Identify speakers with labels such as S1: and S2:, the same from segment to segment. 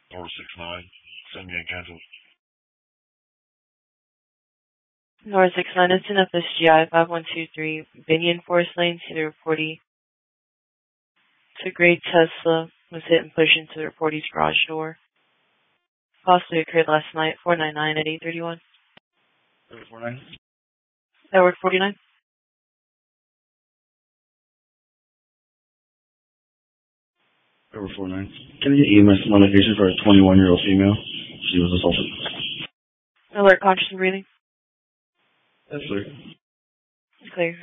S1: Door 69. Send me a cancel.
S2: North 69, it's in FSGI 5123, Binion Forest Lane, Cedar 40. It's a gray Tesla, was hit and pushed into the Reporty's garage door. Possibly occurred last night, 499 at 831.
S1: 49?
S2: Network 49?
S1: Over 49. Can I get EMS notification for a 21-year-old female? She was assaulted.
S2: Alert, conscious and breathing.
S1: That's clear.
S2: It's clear.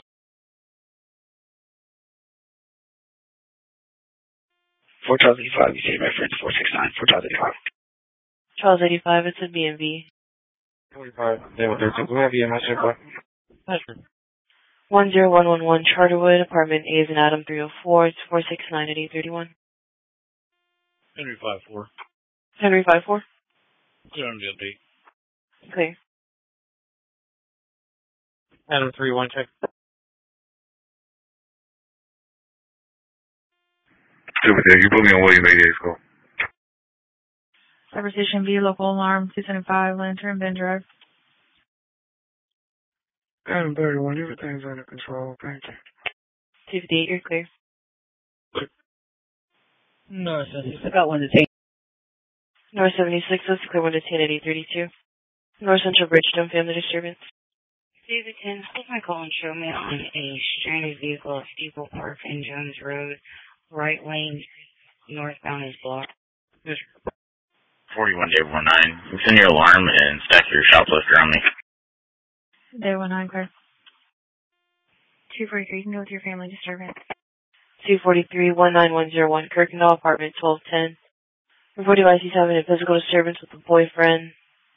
S3: Fort Charles 85, you see reference 469, Fort Charles 85.
S2: Charles 85, it's a B&B.
S3: 45, they will have EMS report.
S2: 10111 Charterwood, apartment A is in Adam 304, it's 469 at 831.
S1: Henry 54.
S2: Henry 54?
S1: Clear on the update.
S2: Clear.
S3: Adam 31, check.
S4: Stupid thing. You put me on William 8 days ago.
S5: Cyberstation B, local alarm, 275, Lantern, Bend Drive.
S3: Adam 31, everything's under control, thank you.
S2: 258, you're clear.
S6: North 76, about 1 to 10.
S2: North 76, that's clear 1 to 10 at 832. North Central Bridgestone, family disturbance.
S7: David 10, take my call and show me on a stranded vehicle at Steeple Park and Jones Road, right lane, northbound is blocked.
S8: 41 Day 19. Send your alarm and stack your shoplifter on me.
S5: Day 19, clear. 243, you can go with your family disturbance.
S2: 243-19101, Kirkendall, apartment 1210. Report device, he's having a physical disturbance with a boyfriend.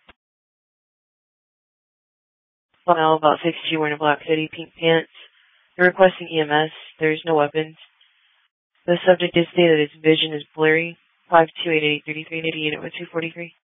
S2: Female, about 62, wearing a black hoodie, pink pants. They're requesting EMS. There's no weapons. The subject is stated its vision is blurry. 528-833 and 88 with 243.